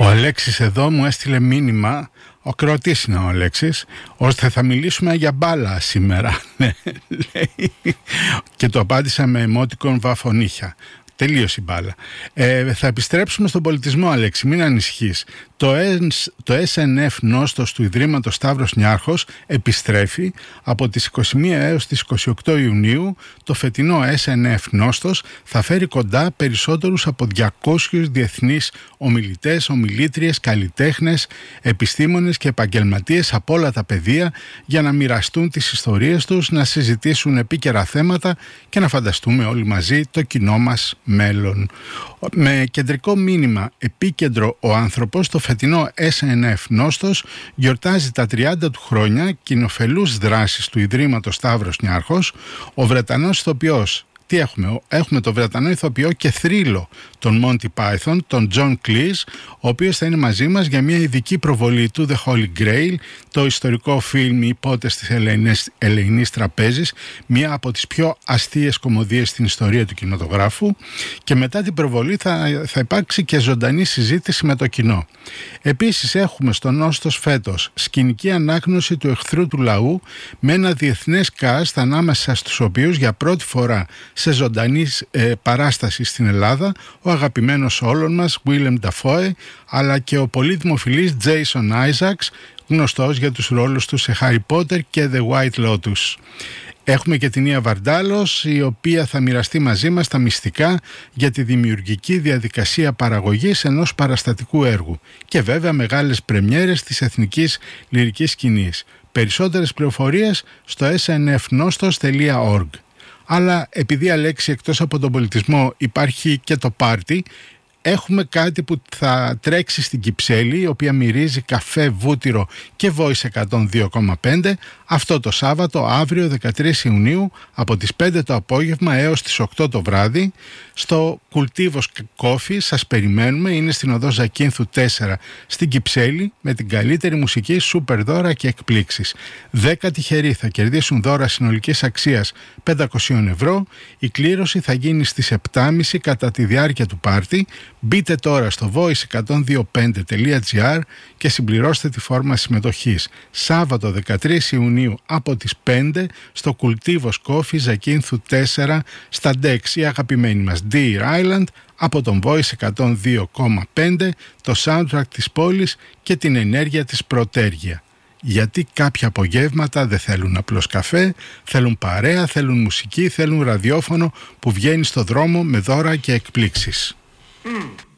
Ο Αλέξης εδώ μου έστειλε μήνυμα, ο Κροατής είναι ο Αλέξης, ώστε θα μιλήσουμε για μπάλα σήμερα. Και το απάντησα με emoticon βαφονίχια. Τελείωσε η μπάλα. Θα επιστρέψουμε στον πολιτισμό, Αλέξη, μην ανησυχείς. Το SNF Νόστος του Ιδρύματος Σταύρος Νιάρχος επιστρέφει από τις 21 έως τις 28 Ιουνίου. Το φετινό SNF Νόστος θα φέρει κοντά περισσότερους από 200 διεθνείς ομιλητές, ομιλήτριες, καλλιτέχνες, επιστήμονες και επαγγελματίες από όλα τα πεδία για να μοιραστούν τις ιστορίες τους, να συζητήσουν επίκαιρα θέματα και να φανταστούμε όλοι μαζί το κοινό μας μέλλον. Με κεντρικό μήνυμα επίκεντρο ο άνθρωπος, το φετινό SNF Νόστος γιορτάζει τα 30 του χρόνια κοινοφελούς δράσεις του Ιδρύματος Σταύρος Νιάρχος. Ο Βρετανός ηθοποιός, τι έχουμε? Έχουμε τον Βρετανό ηθοποιό και θρύλο τον Monty Python, τον John Cleese, ο οποίος θα είναι μαζί μας για μια ειδική προβολή του The Holy Grail, το ιστορικό φιλμ «Οι Υπότες της Ελεηνής Τραπέζης», μια από τις πιο αστείες κωμωδίες στην ιστορία του κινηματογράφου, και μετά την προβολή θα υπάρξει και ζωντανή συζήτηση με το κοινό. Επίσης έχουμε στο Νόστος φέτος σκηνική ανάγνωση του εχθρού του λαού με ένα διεθνές cast ανάμεσα στους οποίους για πρώτη φορά σε ζωντανή παράσταση στην Ελλάδα ο αγαπημένος όλων μας Willem Dafoe, αλλά και ο πολύ δημοφιλής Jason Isaacs, γνωστός για τους ρόλους του σε Harry Potter και The White Lotus. Έχουμε και την Ία Βαρντάλος, η οποία θα μοιραστεί μαζί μας τα μυστικά για τη δημιουργική διαδικασία παραγωγής ενός παραστατικού έργου και βέβαια μεγάλες πρεμιέρες της εθνικής λυρικής σκηνής. Περισσότερες πληροφορίες στο snfnostos.org. Αλλά επειδή, Αλέξη, εκτός από τον πολιτισμό υπάρχει και το πάρτι, έχουμε κάτι που θα τρέξει στην Κυψέλη, η οποία μυρίζει καφέ, βούτυρο και Voice 102,5 αυτό το Σάββατο, αύριο 13 Ιουνίου, από τις 5 το απόγευμα έως τις 8 το βράδυ, στο Κουλτίβος Κόφι. Σας περιμένουμε, είναι στην οδό Ζακίνθου 4 στην Κυψέλη, με την καλύτερη μουσική, σούπερ δώρα και εκπλήξεις. 10 τυχεροί θα κερδίσουν δώρα συνολικής αξίας 500 ευρώ. Η κλήρωση θα γίνει στις 7.30 κατά τη διάρκεια του πάρτι. Μπείτε τώρα στο voice102.5.gr και συμπληρώστε τη φόρμα συμμετοχής. Σάββατο 13 Ιουνίου από τις 5 στο Κουλτίβος Κόφι Ζακίνθου 4 στα Dex, η αγαπημένη μας Deer Island, από τον Voice 102,5, το soundtrack της πόλης και την ενέργεια της Πρωτέργεια. Γιατί κάποια απογεύματα δεν θέλουν απλώς καφέ, θέλουν παρέα, θέλουν μουσική, θέλουν ραδιόφωνο που βγαίνει στο δρόμο με δώρα και εκπλήξεις.